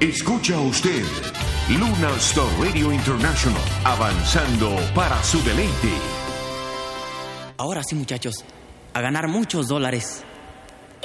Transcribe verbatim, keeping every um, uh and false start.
Escucha usted Luna Star Radio International, avanzando para su deleite. Ahora sí, muchachos, a ganar muchos dólares.